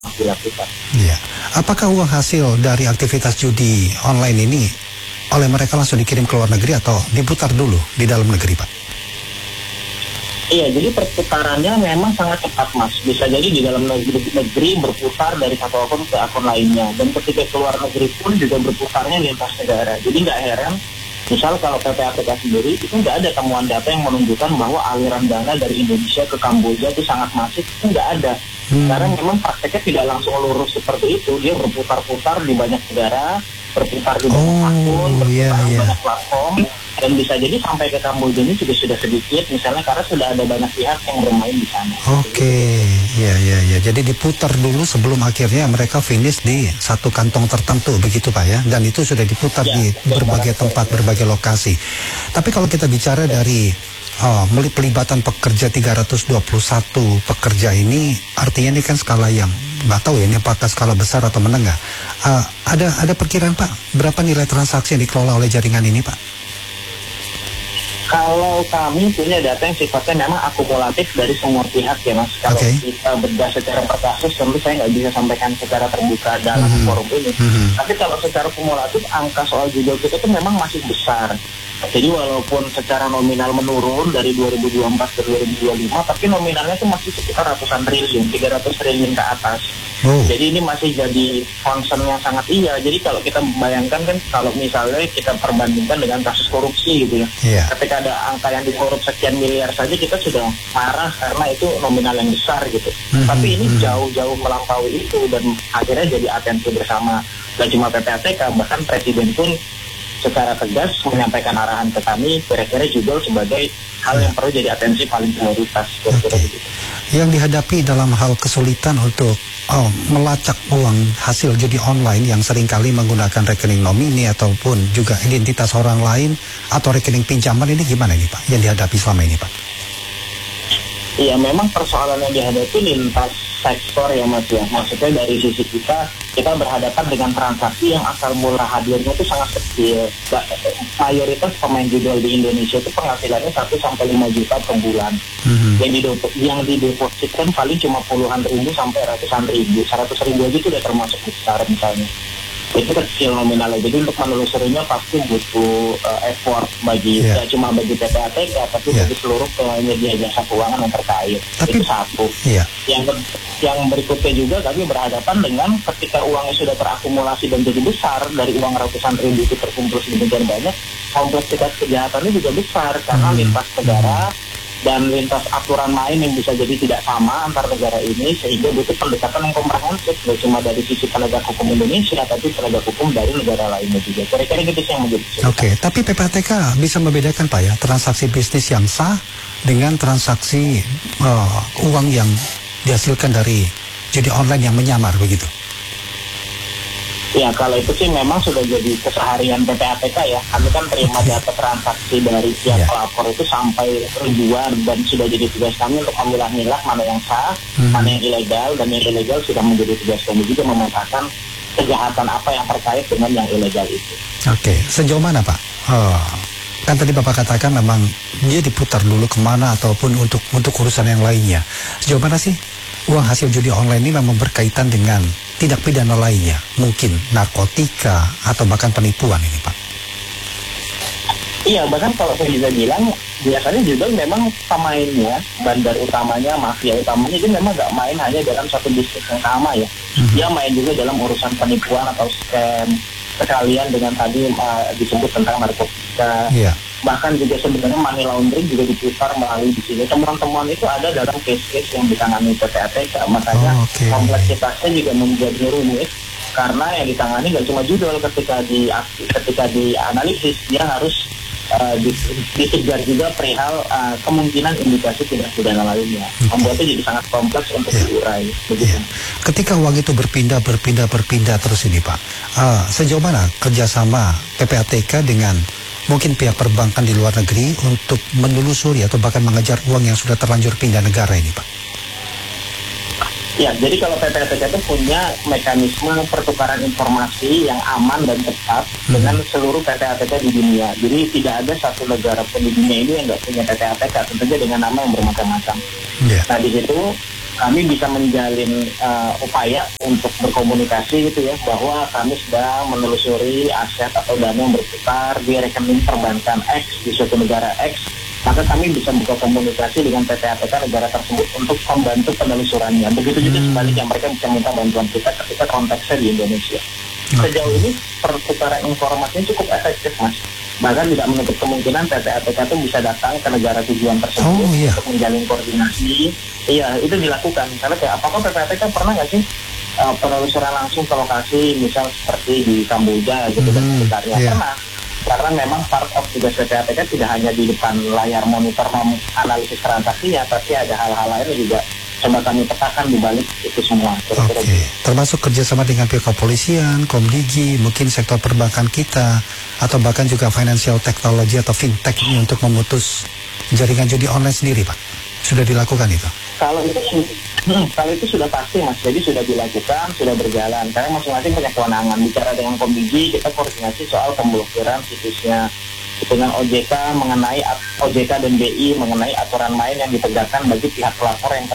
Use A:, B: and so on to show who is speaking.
A: dilakukan.
B: Iya. Apakah uang hasil dari aktivitas judi online ini oleh mereka langsung dikirim ke luar negeri atau diputar dulu di dalam negeri, Pak?
A: Iya, jadi perputarannya memang sangat cepat, Mas. Bisa jadi di dalam negeri berputar dari satu akun ke akun lainnya. Dan ketika keluar negeri pun juga berputarnya lintas negara. Jadi nggak heran, misal kalau PPATK sendiri, itu nggak ada temuan data yang menunjukkan bahwa aliran dana dari Indonesia ke Kamboja itu sangat masif. Itu nggak ada. Karena memang prakteknya tidak langsung lurus seperti itu. Dia berputar-putar di banyak negara, berputar di banyak akun, berputar di banyak platform. Dan bisa jadi sampai ke Kamboja ini juga sudah sedikit, misalnya karena sudah ada banyak pihak yang bermain di sana.
B: Oke, ya. Jadi diputar dulu sebelum akhirnya mereka finish di satu kantong tertentu, begitu Pak ya? Dan itu sudah diputar di berbagai tempat, berbagai lokasi. Tapi kalau kita bicara dari pelibatan pekerja 321 pekerja ini, artinya ini kan skala yang nggak tahu ya ini apakah skala besar atau menengah. Ada perkiraan Pak, berapa nilai transaksi yang dikelola oleh jaringan ini Pak?
A: Kalau kami punya data yang sifatnya memang akumulatif dari semua pihak ya Mas. Kalau kita bedah secara per kasus, tentu saya nggak bisa sampaikan secara terbuka dalam forum ini. Tapi kalau secara kumulatif, angka soal judul kita itu memang masih besar. Jadi walaupun secara nominal menurun dari 2024 ke 2025, tapi nominalnya itu masih sekitar ratusan triliun, 300 triliun ke atas. Jadi ini masih jadi concern yang sangat iya. Jadi kalau kita bayangkan kan, kalau misalnya kita perbandingkan dengan kasus korupsi gitu ya, ketika ada angka yang dikorup sekian miliar saja kita sudah marah karena itu nominal yang besar gitu. Tapi ini jauh-jauh melampaui itu dan akhirnya jadi atensi bersama. Gak cuma PPATK, bahkan Presiden pun secara tegas menyampaikan arahan ke kami, kira-kira judul sebagai hal yang perlu jadi atensi paling prioritas.
B: Yang dihadapi dalam hal kesulitan untuk melacak uang hasil judi online yang seringkali menggunakan rekening nomini ataupun juga identitas orang lain atau rekening pinjaman, ini gimana nih Pak yang dihadapi selama ini Pak?
A: Iya, memang persoalan yang dihadapi lintas sektor ya Mas ya. Maksudnya dari sisi kita berhadapan dengan transaksi yang asal mula hadirnya itu sangat kecil. Mayoritas pemain judul di Indonesia itu penghasilannya 1-5 juta per bulan. Yang didepositkan paling cuma puluhan ribu sampai ratusan ribu. 100 ribu aja itu udah termasuk besar misalnya. Itu kecil nominalnya. Jadi untuk menelusurinya pasti butuh effort bagi tidak cuma bagi PPATK tapi bagi seluruh penyedia jasa keuangan yang terkait. Itu satu. Yang berikutnya juga kami berhadapan dengan ketika uangnya sudah terakumulasi dan jadi besar, dari uang ratusan ribu itu terkumpul sedemikian banyak, kompleksitas kejahatannya juga besar karena lintas negara dan lintas aturan main yang bisa jadi tidak sama antar negara ini, sehingga butuh pendekatan yang komprehensif, tidak cuma dari sisi penegak hukum Indonesia, tapi penegak hukum dari negara lainnya juga. Kira-kira gitu sih yang menjadi sulit.
B: Tapi PPATK bisa membedakan Pak ya, transaksi bisnis yang sah dengan transaksi uang yang dihasilkan dari judi online yang menyamar begitu?
A: Ya, kalau itu sih memang sudah jadi keseharian PPATK ya. Kami kan terima data transaksi dari pihak pelapor itu sampai ribuan, dan sudah jadi tugas kami untuk memilah-milah mana yang sah, mana yang ilegal, dan yang ilegal sudah menjadi tugas kami juga memetakan kejahatan apa yang terkait dengan yang ilegal itu.
B: Sejauh mana Pak? Kan tadi Bapak katakan memang dia diputar dulu kemana ataupun untuk urusan yang lainnya. Sejauh mana sih uang hasil judi online ini memang berkaitan dengan tindak pidana lainnya, mungkin narkotika atau bahkan penipuan ini Pak?
A: Iya, bahkan kalau saya bisa bilang biasanya juga memang pemainnya, bandar utamanya, mafia utamanya itu memang gak main hanya dalam satu bisnis yang sama ya. Dia main juga dalam urusan penipuan atau scam, sekalian dengan tadi disebut tentang narkotika. Bahkan juga sebenarnya money laundering juga diputar melalui di sini. Temuan-temuan itu ada dalam case-case yang ditangani PPATK. Makanya kompleksitasnya juga menjadi rumit karena yang ditangani nggak cuma judul. Ketika dianalisis, dia harus dikejar juga perihal kemungkinan indikasi tindak pidana lainnya. Membuatnya jadi sangat kompleks untuk diurai.
B: Ketika uang itu berpindah terus ini Pak, sejauh mana kerjasama PPATK dengan mungkin pihak perbankan di luar negeri untuk menelusuri atau bahkan mengejar uang yang sudah terlanjur pindah negara ini Pak?
A: Ya, jadi kalau PPATK itu punya mekanisme pertukaran informasi yang aman dan cepat dengan seluruh PPATK di dunia. Jadi tidak ada satu negara pun di dunia ini yang nggak punya PPATK, tentunya dengan nama yang bermacam-macam. Nah di situ kami bisa menjalin upaya untuk berkomunikasi gitu ya, bahwa kami sedang menelusuri aset atau dana yang berputar di rekening perbankan X di suatu negara X, maka kami bisa buka komunikasi dengan PPATK negara tersebut untuk membantu penelusurannya. Begitu juga sebaliknya, mereka bisa minta bantuan kita ketika konteksnya di Indonesia. Sejauh ini perputaran informasinya cukup efektif, Mas. Bahkan tidak menutup kemungkinan PPATK itu bisa datang ke negara tujuan tersebut untuk menjalin koordinasi. Iya, itu dilakukan. Karena kayak apakah PPATK pernah nggak sih penelusuran langsung ke lokasi, misal seperti di Kamboja gitu dan sekitarnya? Pernah. Karena memang part of tugas PPATK tidak hanya di depan layar monitor analisis transaksinya, tapi ada hal-hal lain yang juga coba kami petakan di balik itu semua.
B: Termasuk kerjasama dengan pihak kepolisian, Komdigi, mungkin sektor perbankan kita, atau bahkan juga financial technology atau fintech ini untuk memutus jaringan judi online sendiri, Pak. Sudah dilakukan itu?
A: Kalau itu sudah pasti, Mas. Jadi sudah dilakukan, sudah berjalan. Karena masing-masing punya kewenangan. Bicara dengan Komdigi, kita koordinasi soal pemblokiran situsnya. Dengan OJK mengenai OJK dan BI mengenai aturan main yang ditegakkan bagi pihak pelapor yang